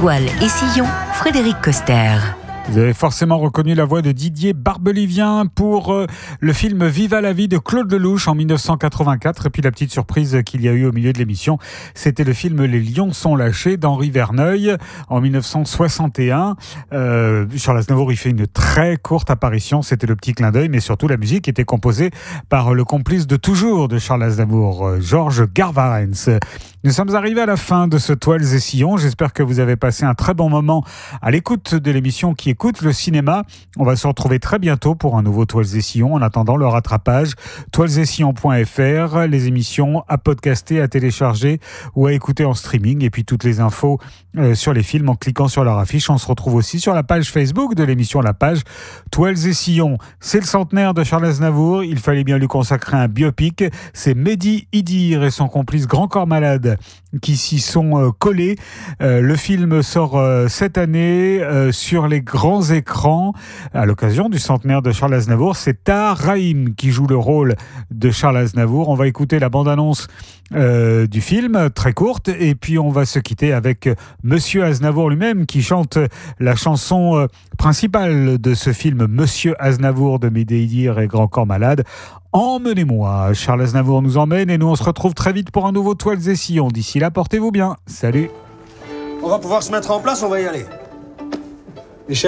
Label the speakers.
Speaker 1: Toile et sillon, Frédéric Coster.
Speaker 2: Vous avez forcément reconnu la voix de Didier Barbelivien pour le film Viva la vie de Claude Lelouch en 1984. Et puis la petite surprise qu'il y a eu au milieu de l'émission, c'était le film Les lions sont lâchés d'Henri Verneuil en 1961. Charles Aznavour, il fait une très courte apparition, c'était le petit clin d'œil, mais surtout la musique était composée par le complice de toujours de Charles Aznavour, Georges Garvarens. Nous sommes arrivés à la fin de ce Toiles et Sillons. J'espère que vous avez passé un très bon moment à l'écoute de l'émission qui écoute le cinéma. On va se retrouver très bientôt pour un nouveau Toiles et Sillons. En attendant le rattrapage, toilesetSillons.fr, les émissions à podcaster, à télécharger ou à écouter en streaming. Et puis toutes les infos sur les films en cliquant sur leur affiche. On se retrouve aussi sur la page Facebook de l'émission, la page Toiles et Sillons. C'est le centenaire de Charles Aznavour. Il fallait bien lui consacrer un biopic. C'est Mehdi Idir et son complice Grand Corps Malade qui s'y sont collés. Le film sort cette année sur les grands écrans à l'occasion du centenaire de Charles Aznavour. C'est Tahar Rahim qui joue le rôle de Charles Aznavour. On va écouter la bande-annonce du film, très courte, et puis on va se quitter avec Monsieur Aznavour lui-même qui chante la chanson principale de ce film, Monsieur Aznavour de Mehdi Idir et Grand Corps Malade. Emmenez-moi, Charles Aznavour nous emmène et nous on se retrouve très vite pour un nouveau Toiles et Sillons. D'ici là, portez-vous bien. Salut.
Speaker 3: On va pouvoir se mettre en place, on va y aller. Michel ?